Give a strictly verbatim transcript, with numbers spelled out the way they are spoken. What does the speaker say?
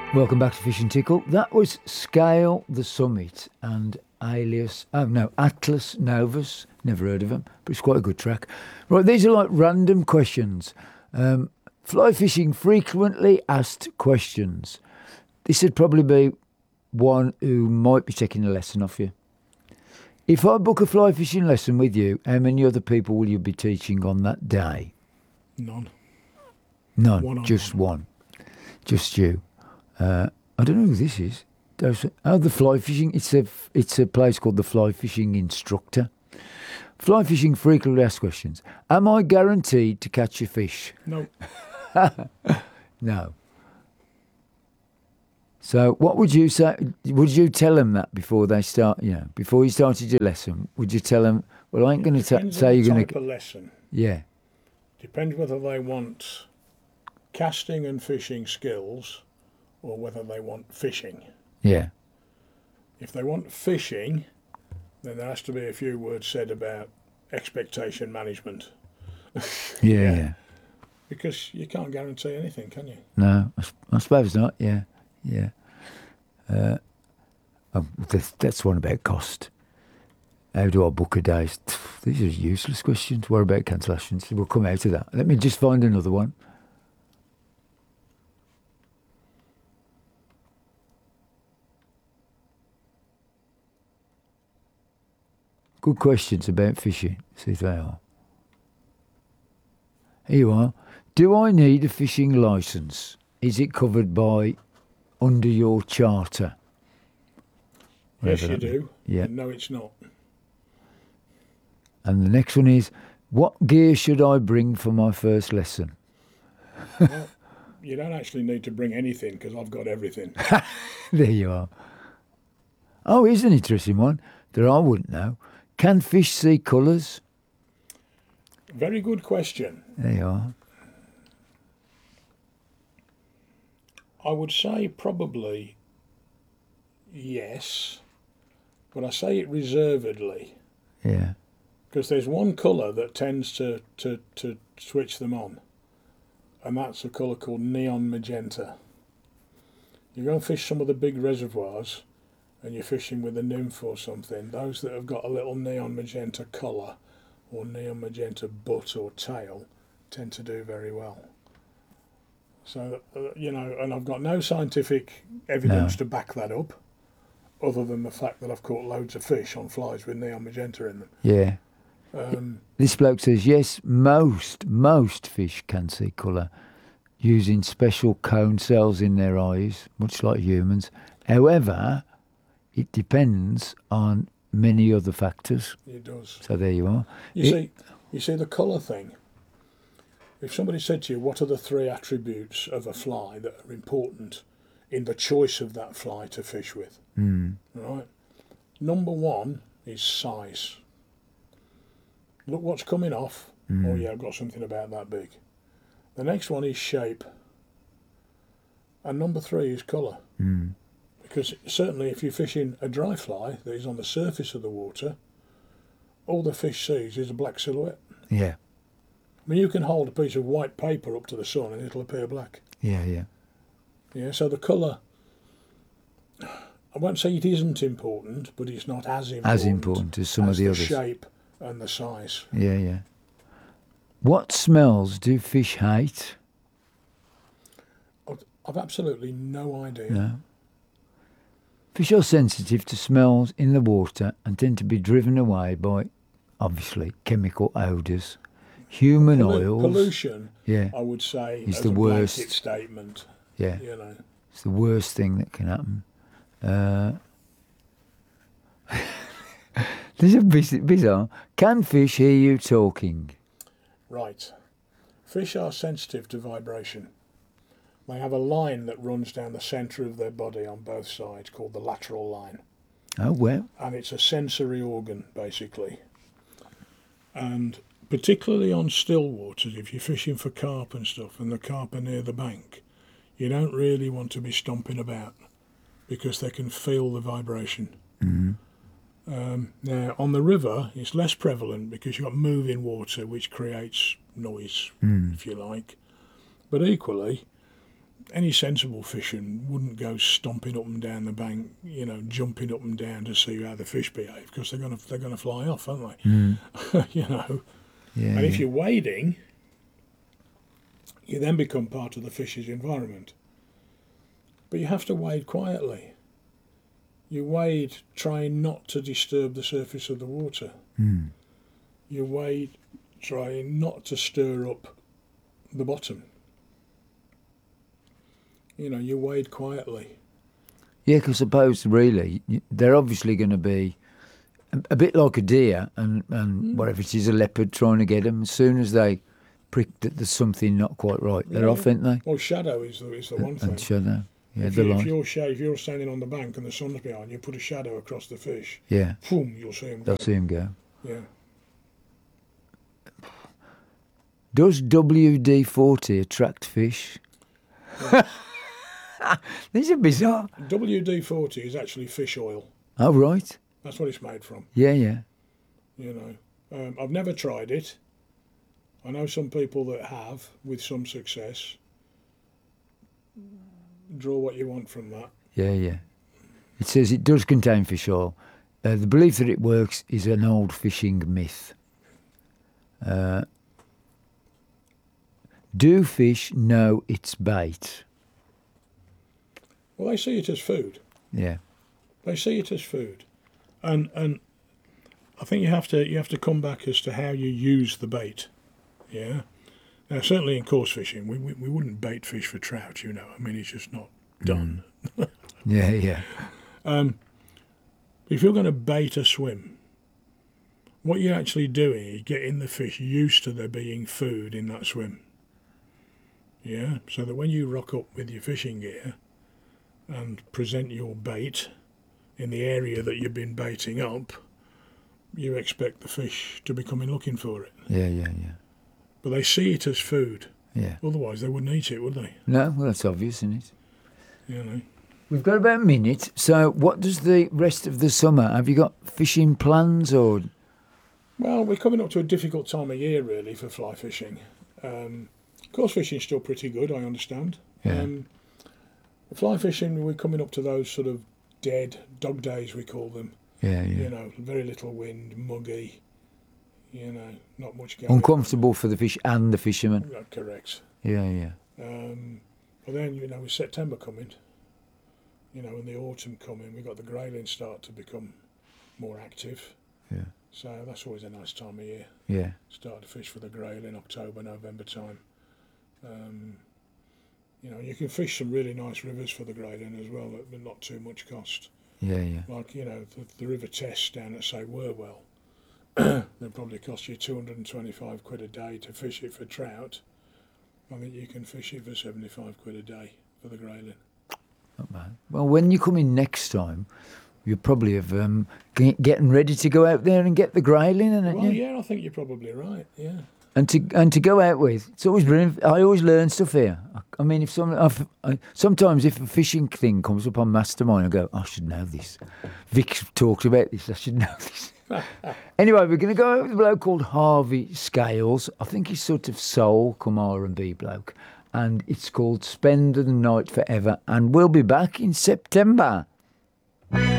Welcome back to Fish and Tickle. That was Scale the Summit and Alias, oh no, Atlas Novus. Never heard of them, but it's quite a good track. Right, these are like random questions. Um, fly fishing frequently asked questions. This would probably be one who might be taking a lesson off you. If I book a fly fishing lesson with you, how many other people will you be teaching on that day? None. None, One on just one. one. Just you. Uh, I don't know who this is. There's, oh, the fly fishing. It's a it's a place called the Fly Fishing Instructor. Fly fishing frequently asked questions. Am I guaranteed to catch a fish? No. No. So, what would you say? Would you tell them that before they start? You know, before you started your lesson, would you tell them? Well, I ain't going to Depends say on you're the going type to. of lesson. Yeah. Depends whether they want casting and fishing skills or whether they want fishing. Yeah. If they want fishing, then there has to be a few words said about expectation management. Yeah. Yeah. Yeah. Because you can't guarantee anything, can you? No, I, s- I suppose not. Yeah. Yeah. Uh, oh, that's, that's one about cost. How do I book a day? These are useless questions. What about cancellations? We'll come out of that. Let me just find another one. Good questions about fishing. See if they are. Here you are. Do I need a fishing licence? Is it covered by under your charter? Yes, Whatever you that means. do. Yeah. And no, it's not. And the next one is, what gear should I bring for my first lesson? Well, you don't actually need to bring anything because I've got everything. There you are. Oh, here's an interesting one that I wouldn't know. Can fish see colours? Very good question. There you are. I would say probably yes, but I say it reservedly Yeah. because there's one colour that tends to, to, to switch them on, and that's a colour called neon magenta. You go and fish some of the big reservoirs and you're fishing with a nymph or something, those that have got a little neon magenta collar or neon magenta butt or tail tend to do very well. So, uh, you know, and I've got no scientific evidence No. to back that up, other than the fact that I've caught loads of fish on flies with neon magenta in them. Yeah. Um, This bloke says, yes, most, most fish can see colour using special cone cells in their eyes, much like humans. However, it depends on many other factors. it does. So there you are. You It- see, you see the colour thing. If somebody said to you, what are the three attributes of a fly that are important in the choice of that fly to fish with? Mm, Right. Number one is size. Look what's coming off. mm, Oh yeah, I've got something about that big. The next one is shape. And number three is colour. mm. Because certainly if you're fishing a dry fly that is on the surface of the water, all the fish sees is a black silhouette. Yeah, I mean, you can hold a piece of white paper up to the sun and it'll appear black. yeah, yeah. Yeah, so the colour, I won't say it isn't important, but it's not as important As important as some as of the the others. shape and the size. Yeah, yeah. What smells do fish hate? I've, I've absolutely no idea. No. Fish are sensitive to smells in the water and tend to be driven away by, obviously, chemical odours. Human Pollu- oils. pollution, Yeah, I would say, It's as the a worst. blanket statement. yeah. You know, It's the worst thing that can happen. Uh, this is biz- bizarre. Can fish hear you talking? right. Fish are sensitive to vibration. They have a line that runs down the centre of their body on both sides called the lateral line. Oh, well. And it's a sensory organ, basically. And particularly on still waters, if you're fishing for carp and stuff and the carp are near the bank, you don't really want to be stomping about because they can feel the vibration. Mm. Um, now, on the river, it's less prevalent because you've got moving water which creates noise, Mm. if you like. But equally, any sensible fishing wouldn't go stomping up and down the bank, you know, jumping up and down to see how the fish behave, because they're gonna they're gonna fly off, aren't they? Mm. You know. Yeah. And if yeah. you're wading, you then become part of the fish's environment. But you have to wade quietly. You wade trying not to disturb the surface of the water. Mm. You wade trying not to stir up the bottom. You know, you wade quietly. Yeah, because suppose really y- they're obviously going to be a, a bit like a deer and, and Mm. whatever it is, a leopard trying to get them. As soon as they prick that there's something not quite right, they're Yeah. off, aren't they? Well, shadow is the, is the one thing. And shadow. Yeah, if, the you, if, light. you're sh- if you're standing on the bank and the sun's behind you, put a shadow across the fish, Yeah, boom, you'll see them. they'll see him go. Yeah. Does W D forty attract fish? These are bizarre. W D forty is actually fish oil. Oh, right. That's what it's made from. Yeah, yeah. You know, um, I've never tried it. I know some people that have, with some success. Draw what you want from that. Yeah, yeah. It says it does contain fish oil. Uh, the belief that it works is an old fishing myth. Uh, do fish know it's bait? Well, they see it as food. Yeah. They see it as food, and and I think you have to you have to come back as to how you use the bait. Yeah. Now, certainly in coarse fishing, we, we we wouldn't bait fish for trout. You know, I mean, it's just not done. Mm. Yeah, yeah. Um, if you're going to bait a swim, what you're actually doing is getting the fish used to there being food in that swim. Yeah, so that when you rock up with your fishing gear and present your bait in the area that you've been baiting up, you expect the fish to be coming looking for it. Yeah, yeah, yeah. But they see it as food. Yeah. Otherwise, they wouldn't eat it, would they? No, well, that's obvious, isn't it? You know. We've got about a minute. So, what does the rest of the summer? Have you got fishing plans or? Well, we're coming up to a difficult time of year, really, for fly fishing. Um, coarse fishing's still pretty good, I understand. Yeah. Um, fly fishing, we're coming up to those sort of dead dog days, we call them. Yeah, yeah. You know, very little wind, muggy. You know, not much going. Uncomfortable for the fish and the fisherman. on. Correct. Yeah, yeah. Um, but then, you know, with September coming, you know, and the autumn coming, we've got the grayling start to become more active. Yeah. So that's always a nice time of year. Yeah. Start to fish for the grayling, October, November time. Um, you know, you can fish some really nice rivers for the grayling as well, at not too much cost. Yeah, yeah. Like, you know, the, the River Test down at, say, Wherwell, they'll probably cost you two hundred twenty-five quid a day to fish it for trout. I think you can fish it for seventy-five quid a day for the grayling. Not bad. Well, when you come in next time, you probably have um, g- getting ready to go out there and get the grayling, and Well, yeah, I think you're probably right, yeah. and to and to go out with. It's always brilliant. I always learn stuff here. I, I mean, if some, I've, I, sometimes if a fishing thing comes up on Mastermind, I go, I should know this. Vic talks about this. I should know this. Anyway, we're going to go out with a bloke called Harvey Scales. I think he's sort of soul, come R and B bloke, and it's called Spend the Night Forever. And we'll be back in September.